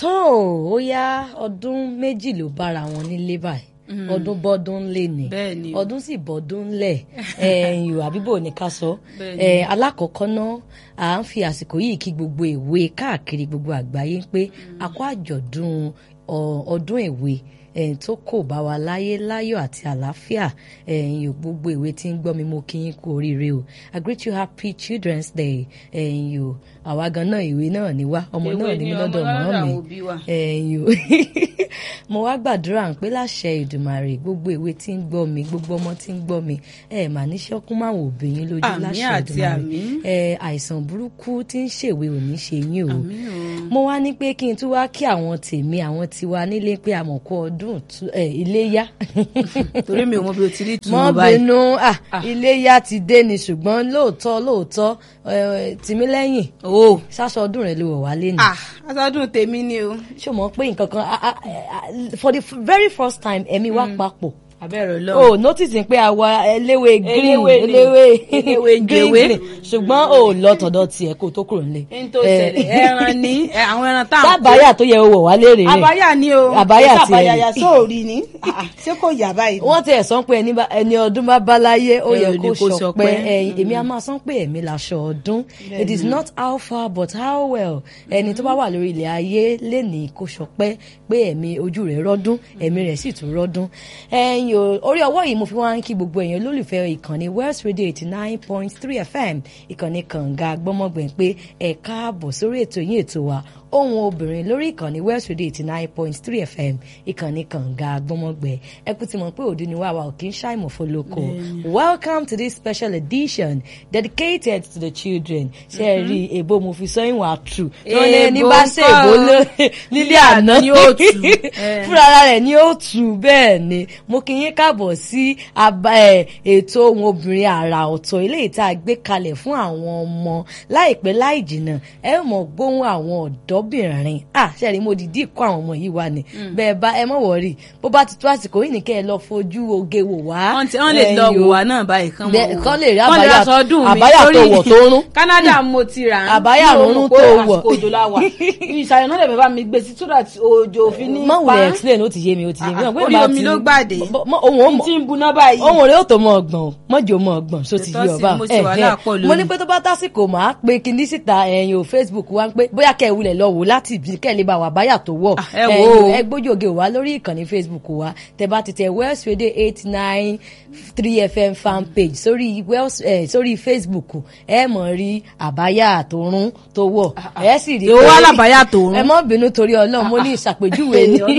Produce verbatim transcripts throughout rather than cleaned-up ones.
tó ó yá ọdún méjì ló bára wọn nílé báyìí ọdún bọ́dún lé ní ọdún sì bọ́dún lẹ̀ ẹ̀yìn àbíbò ní ká sọ alákọ̀ọ́kọ́ náà à ń fi àsìkò yìí kí gbogbo èwe káàkiri gbogbo àgbáyé pé a kó àjọ̀dún ọdún èwe ẹ̀yìn tó kò bá wa láyé láyọ̀ àti àlàáfíà ẹ̀yìn gbogbo ìwé tí ń gbọ́ mi mo kí yín kú oríire o I greet you happy children's day ẹ̀yìn o àwa gan náà ìwé náà ni wá ọmọ náà ní mi lọ́dọ̀ mọ́ mi ẹ̀yìn o mo wá gbàdúrà pé láṣẹ Èdùmàrè gbogbo ìwé tí ń gbọ́ mi gbogbo ọmọ tí ń gbọ́ mi ẹ̀ mà ní ṣọ́kún máa wò bẹ̀yìn lójú láṣẹ Èdùmàrè ẹ̀ àìsàn burúkú tí ń ṣèwé ò ní ṣe yín o mo wá ní pé kí n tún wá kí àwọn tèmi àwọn tiwa nílé pé àmọ̀kọ́ ọdún iléyá torí mi ò mọ bí o ti rí tùmọ̀ mọ́ báyìí bínú iléyá ti dé ni ṣùgbọ́n lóòótọ́ lóòótọ́ tìmílẹ́yìn ṣáṣọ ọdún rẹ̀ ló wọ̀ wá lé ní. aṣọ́dún tèmi ni o. ṣé o mọ̀ pé nǹkan kan for the very first time ẹ̀mí wá papọ̀ abẹ́rẹ́ lọ. o notice pé àwa eléwé green eléwé green ṣùgbọ́n o lọ tọ̀dọ̀ tiẹ̀ kó tó kúrò nílé. n tó ṣẹlẹ̀ ẹran ní àwọn ẹran tá à ń kó. sábàáyà tó yẹ owó wà léèrè rẹ̀. àbáyà ni o. àbáyà tiẹ̀ àbáyà yà sóòrì ni. ṣé kò yà báyìí. wọ́n ti ẹ̀ sọ pé ẹni ọdún bá bá láyé ó yẹ kó ṣọpẹ́ ẹ̀yìn èmi á máa sọ pé ẹ̀mí laṣọ ọdún it is not how far but how well ẹni tó bá wà lórí ilẹ̀ ayé lénìí kó ṣọpẹ́ pé ẹ̀mí ojú rẹ̀ rọ́dún ẹ̀mí rẹ̀ sì tún rọ́dún ẹ̀yìn orí ọwọ́ yìí mo fi wá ń kí gbogbo èèyàn olólùfẹ́ ìkànnì West Radio eighty nine point three F M ìkànnì kànga gbọ́mọgbẹ̀ pé ẹ káàbọ̀ sórí ètò yín ètò wa ohun obìnrin lórí ìkànnì West Radio eighty nine point three F M ìkànnì kànga gbọ́mọgbẹ̀ ẹ kú ti mọ̀ pé òdu ni wà wà òkè ń ṣàìmọ̀ fọlọ́kọ welcome to this special edition dedicated to the children ṣe é rí èbó mo fi sọ ìwọ̀n àtù tó ní ní bá ṣe èbó nílé àná fúnra rẹ̀ ni ó tù bẹ́ẹ̀ ni mo kí yín káàbọ̀ sí ètò ohun obìnrin àrà ọ̀tọ̀ eléyìí tá a gbé kalẹ̀ fún àwọn ọmọ láìpẹ́ láì jìnnà ẹ mọ̀ gbóhùn àwọn ọ̀dọ́bìnrin ah ṣẹ́ni mo dìídì kọ́ àwọn ọmọ yìí wá ni bẹ́ẹ̀ bá ẹ mọ̀ wọ̀rí bó bá ti tó àsìkò yìí nìkẹ́ ẹ lọ fojú oge wò wá. wọ́n lè lọ wò wá náà báyìí kán mọ̀ wò kán lè rí àbáyà tó wọ̀ tó rún. Canada mo ti rà á àbáyà rún tó wọ̀. òjò la wà ìṣàyẹ̀ náà lè bẹ́ẹ̀ bá mi gbé sí so that òjò òfin ní pa. mọ̀ wùlẹ̀ explain ó ti yé mi ó ti yé mi. orí omi ló gbàdé tí ń buná báyìí. ohun rẹ̀ ó tó mọ ọgbọ̀n mọ́jọ́ mọ ọgbọ̀n so ti yí ọba mo ní pé tó bá tásìkò máa pe kíní síta ẹ̀yìn ò Facebook wá ń pé bóyá kẹ́ ẹ wulẹ̀ lọ wò láti ibi kẹ́ ẹ lè bá wà báyà tó wọ̀ ẹ gbójú òge wá lórí ìkànnì Facebook wa tẹ́ bá ti tẹ West Radio eight nine three F M fan page sórí sórí Facebook ẹ mọ̀ rí àbáyà tó rún tó wọ̀ ẹ sì rí pé wà lábáyà tó rún. ẹ mọ̀ bínú torí Ọlọ́run mo ní ìṣàpèjúwe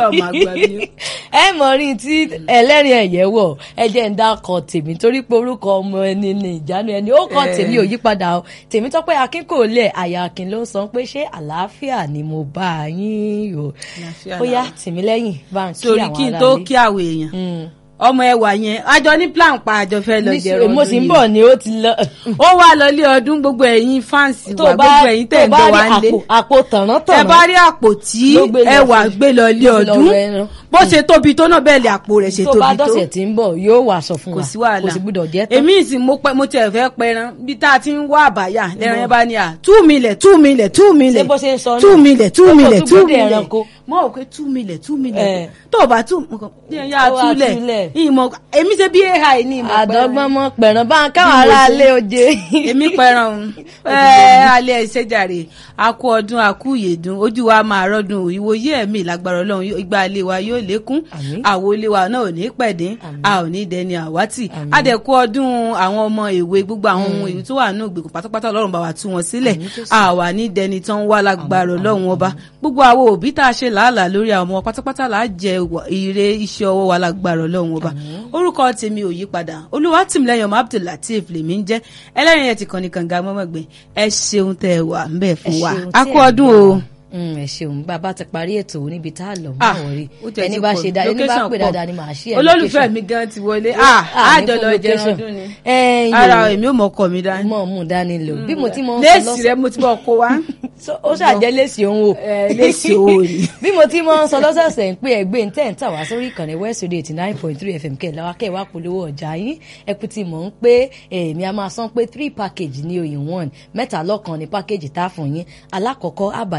ni ẹ mọ̀ rí tí ẹlẹ́rìn ẹ̀yẹ́ wọ̀ ẹ jẹ́ ń dákọ̀ tèmi torí pé orúkọ ọmọ ẹni ní ìjánu ẹni ó kọ́ tèmi ò yípadà o tèmi Tọ́pẹ́ Akin kò lẹ̀ àyà Akin ló ń sọ pé ṣé àlàáfíà ni mo bá yín o ó yá tèmi lẹ́yìn bá ń kí àwọn aráàlú. torí kí n tó kí àwọn èèyàn ọmọ ẹwà yẹn àjọ ní plan pa àjọ fẹ́ lọ jẹrọ ọdún yìí mo sì ń bọ̀ ni ó ti lọ. ó wà lọlé ọdún gbogbo ẹ̀yin fáǹsì wa gbogbo ẹ̀yin tẹ̀ ń bọ̀ wá lé àpò tànántàná ẹ bá rí àpò tí ẹwà gbé lọlé ọdún bó ṣe tóbi tó náà bẹ́ẹ̀ lè àpò rẹ̀ ṣe tóbi tó. tó bá dọ̀sẹ̀ tí ń bọ̀ yóò wà sọ fún wa kò sí wàhálà kò sì gbúdọ̀ jẹ́ tán. èmi ìsìn mo pẹ́ mo tiẹ̀ fẹ́ pẹran bí tá a ti ń wá àbáyà lẹ́ran yẹn bá ní à tú mi lẹ̀ tú mi lẹ̀ tú mi lẹ̀ tú mi lẹ̀ tú mi lẹ̀ tú mi lẹ̀ mo rò pé tú mi lẹ̀ tú mi lẹ̀ tó o bá tú yá tú lẹ̀ ìmọ̀ èmi ṣe bí ai ní ìmọ̀ pẹ̀ràn. àdọ́gbọ́n mọ pẹ̀ràn bá ń káwọn ará alẹ́ oje. èmi pẹ̀ràn òun ẹ̀ alẹ́ ìṣèjàre akú ọdún akú ìyèdún ojú wa máa rọ́dún ìwòye ẹ̀mí lágbára Ọlọ́run ìgbà ilé wa yóò lékún àwo ilé wa náà ò ní pẹ̀dín a ò ní dẹni àwátì àdẹ̀kú ọdún àwọn ọmọ èwe gbogbo àwọn ohun èyí tó wà nínú ìgbèkùn pátápátá Ọlọ́run bá wa tú wọn sílẹ̀ a wà ní dẹni tán wá lágbára Ọlọ́run ọba gbogbo àwọn òbí tá a ṣe làálàá lórí àwọn ọmọ pátápátá là á jẹ ire iṣẹ́ ọwọ́ wa lágbára Ọlọ́run ọba orúkọ tèmi ò yí padà Olúwatìmílẹ́yìn ọmọ Abdulateef lèmi ń jẹ́ ẹlẹ́rìn ẹ̀ ti kàn ní kànga mọ́mọ́gbẹ́ ẹ ṣeun tẹ́ ẹ wà ń bẹ̀ fún wa a kú ọdún o. ẹ ṣeun bàbá ti parí ètò níbi tá a lọ mọ wọrí ẹni bá ṣe dáadáa ẹni bá pè dáadáa ni màá ṣe ẹ olólùfẹ́ mi gan ti wọlé àjọ lọ jẹun ọdún ni ara èmi ò mọ ọkọ mi dání mọ mú dání lò bí mo ti mọ ń sọ lọ léèsì rẹ mo ti bọ kó wa ó ṣàjẹ́ léèsì òun o léèsì òun ni bí mo ti mọ ń sọ lọ́sọ̀ọ̀sẹ̀ ń pé ẹgbẹ́ ń tẹ̀ ń tà wá sórí ìkànnì West Radio eighty nine point three F M kẹ̀ láwa kẹ̀ wá polówó ọjà yín ẹkú ti mọ̀ ń pé èmi a máa san pé three package ní oyin one mẹ́ta lọ́kan ní package tá fún yín alákọ̀ọ́kọ́ àbáyín polówó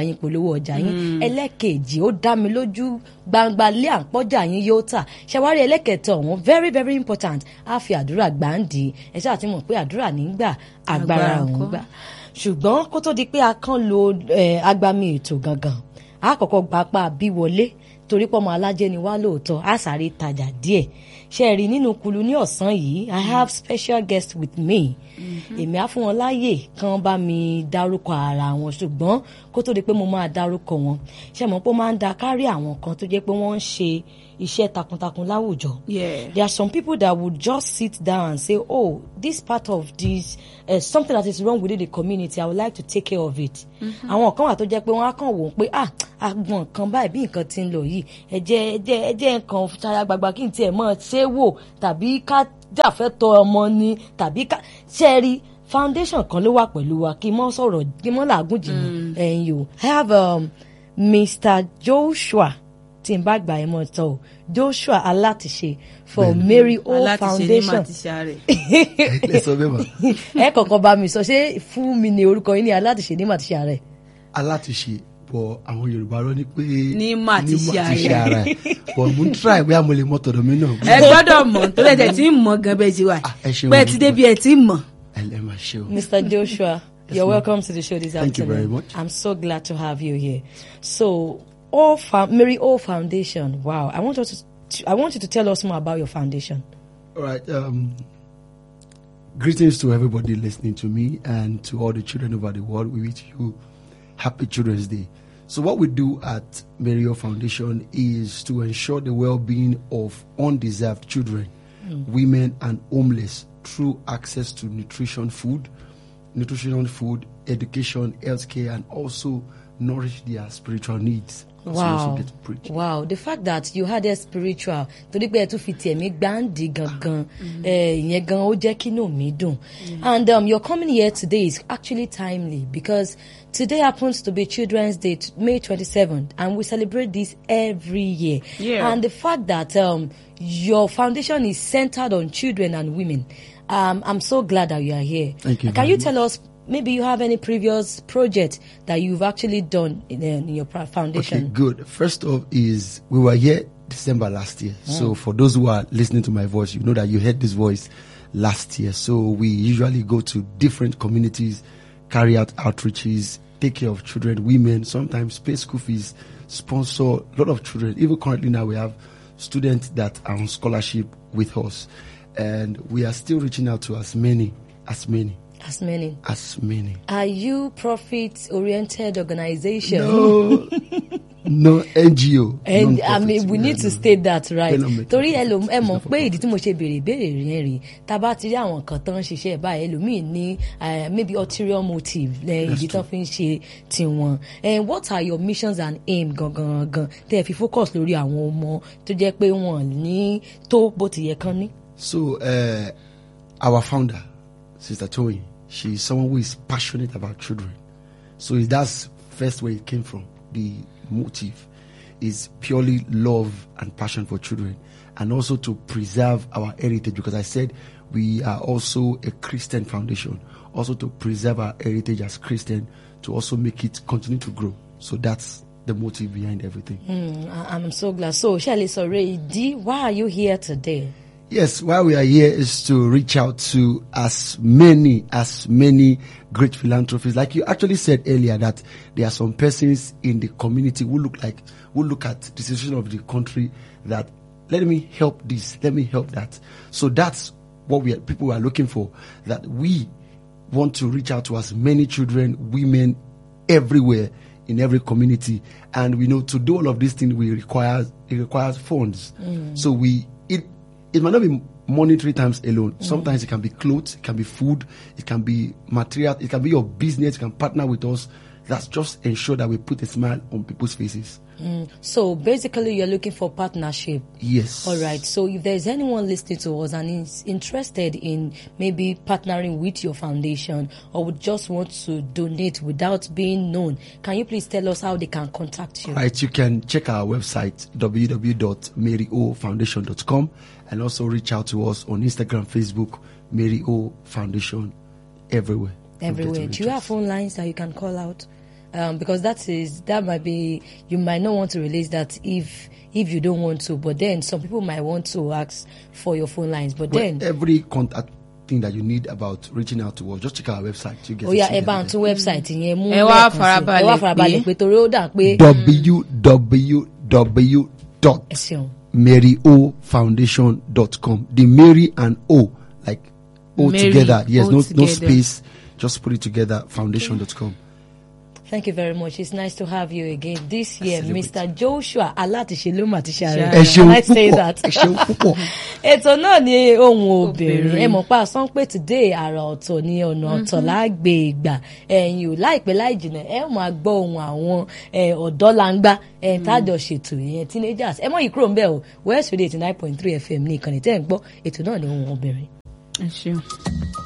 polówó ọjà yín ẹlẹ́kejì ó dá mi lójú gbangba lé àpọ́jà yín yóò tà ṣàwárí ẹlẹ́kẹ̀tọ̀ ọ̀hún very very important á fi àdúrà gbàǹdì ẹ ṣáà ti mọ̀ pé àdúrà nígbà agbára òun gbà ṣùgbọ́n kó tó di pé a kàn lo agbami ètò gangan a kọ́kọ́ gbà pa bí wọlé torí pọ́mọ alájẹ́ ni wá lóòótọ́ a sáré tajà díẹ̀ ṣe rí nínú kulu ní ọ̀sán yìí I have special guest with me èmi á fún wọn láàyè kán bá mi dárúkọ ara wọn ṣùgbọ́n kó tó di pé mo máa dárúkọ wọn ṣe mọ̀ pé ó máa ń da kárí àwọn kan tó jẹ́ pé wọ́n ń ṣe iṣẹ́ takuntakun láwùjọ. There are some people that would just sit down and say, oh, this part of this uh, something that is wrong within the community, I would like to take care of it. Àwọn kan wà tó jẹ́ pé wọ́n á kàn wò ó pé ah agbọ̀n kan báyìí bí nǹkan ti ń lọ yìí ẹ jẹ́ ẹ jẹ́ ẹ jẹ́ nǹkan ṣara gbagba kí n tiẹ̀ mọ̀ ṣé wò tàbí ká jàfẹ́tọ̀ ọmọ ni tàbí ká ṣẹ́ẹ̀rí foundation kan ló wà pẹ̀lú wa kí n mọ́ sọ̀rọ̀ kí n mọ́ làágùn jìnnà ẹ̀yìn o. I have um, Mister Joshua tí n bá gbà ẹ mọ tọ o Joshua Alátìṣe for Mary O Foundation ẹ kọ́kọ́ bá mi sọ ṣé fún mi ní orúkọ yín ní Alátìṣe ní màtíṣe ààrẹ. Alátìṣe bọ àwọn Yorùbá rọ ní pé ní màtíṣe ààrẹ bọ mo ń try bóyá mo lè mọ tọ̀dọ̀ mi náà. ẹ gbọ́dọ̀ mọ̀ tó lẹ tí ń mọ̀ gan bẹ́ẹ̀ ti wà pé ti débi ẹ ti ń mọ̀. Mister Joshua, you're welcome to the show this Thank afternoon. you very much. I'm so glad to have you here. So, O Fa- Mary O Foundation. Wow, I want us to, I want you to tell us more about your foundation. All right. Um, greetings to everybody listening to me and to all the children over the world. We wish you happy Children's Day. So, what we do at Mary O Foundation is to ensure the well-being of undeserved children, mm. women, and homeless through access to nutrition food, nutritional food, education, healthcare, and also nourish their spiritual needs. Wow. Wow. The fact that you had a spiritual, torí pé ẹ tún fi tẹ̀mí gbáǹdì gangan, ìyẹn gan ó jẹ́ kí inú mi dùn. And um, your coming here today is actually timely because today happens to be Children's Day, May twenty-seventh, and we celebrate this every year. Yeah. And the fact that um, your foundation is centered on children and women, um, I'm so glad that you are here. Thank you. Can you tell us? Maybe you have any previous project that you've actually done in, in your foundation. Okay, good. First off is we were here December last year. Mm. So for those who are listening to my voice, you know that you heard this voice last year. So we usually go to different communities, carry out outreaches, take care of children, women, sometimes pay school fees, sponsor a lot of children. Even currently now we have students that are on scholarship with us. And we are still reaching out to as many, as many. As many. As many. Are you profit-oriented organization? No, no N G O. And I mean, we need to state that right. Torí ẹlòmí ẹ mọ̀ pé ìdí tí mo ṣe béèrè ìbéèrè yẹn rí tá bá ti rí àwọn kan tán ṣiṣẹ́ báyìí ẹlòmíì ní maybe ulterior motive ìdí tán fi ń ṣe tiwọn. And what are your missions and aim gangan gangan tẹ́ ẹ fi focus lórí àwọn ọmọ tó jẹ́ pé wọ́n ní tó bó ti yẹ kán ní? So uh, our founder, Sister Toyin, she is someone who is passionate about children. So that's first where it came from. The motive is purely love and passion for children and also to preserve our heritage, because I said we are also a Christian foundation, also to preserve our heritage as Christian, to also make it continue to grow. So that's the motive behind everything. Mm, I'm so glad. So, Shali Sorey, why are you here today? Yes, why we are here is to reach out to as many, as many great philanthropists. Like you actually said earlier that there are some persons in the community who look like, who look at the situation of the country that, let me help this, let me help that. So that's what we are, people are looking for, that we want to reach out to as many children, women, everywhere, in every community. And we know to do all of these things, we require, it requires funds. Mm. So we, it, It might not be monetary terms alone. Mm. Sometimes it can be clothes, it can be food, it can be material, it can be your business, you can partner with us. That's just ensure that we put a smile on people's faces. Mm. So basically you're looking for partnership. Yes. All right. So if there's anyone listening to us and is interested in maybe partnering with your foundation or would just want to donate without being known, can you please tell us how they can contact you? All right. You can check our website, w w w dot mary o foundation dot com, and also reach out to us on Instagram, Facebook, Mary O Foundation, everywhere. Everywhere. Do you have phone lines that you can call out? um, because that is that might be you might not want to release that if if you don't want to, but then some people might want to ask for your phone lines, but well, then every contact thing that you need about reaching out to us, just check our website. You get oh yeah, ẹ bá ń tún website yẹn mú ẹ wá farabalẹ̀ ẹ wá farabalẹ̀ pé torí ó dà pé w w w dot ẹ ṣeun. mary o foundation dot com. The Mary and O, like O Mary, together. Yes, O no no together. space. Just put it together. Foundation dot com. Thank you very much. It's nice to have you again this year, Celebrate. Mister Joshua Alátìṣelúmọ̀ àti Ṣàrẹ̀. Ẹ ṣeun Can I say púpọ̀. that? Ẹ ṣeun púpọ̀. Ètò náà ni ohun obìnrin. Obìnrin. Ẹ mọ̀ pa àsán pé today àrà ọ̀tọ̀ ni ọ̀nà ọ̀tọ̀ lágbè ìgbà. Ẹ̀yin ò láìpẹ́ láì jìnnà ẹ máa gbọ́ ohun àwọn eh, ọ̀dọ́ langba eh, tájọ ṣètò ìyẹn teenagers. Ẹ mọ̀ yìí kúrò ń bẹ̀ o West Radio eighty nine point three F M ní ìkànnì tẹ́ ẹ̀ ń gbọ́ ètò náà ni ohun obìnrin. ẹ ṣeun.